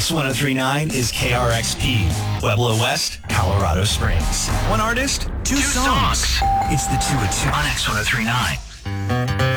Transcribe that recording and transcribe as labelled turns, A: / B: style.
A: X1039 is KRXP, Pueblo West, Colorado Springs. One artist, two songs. It's the 2 at 2 on X1039.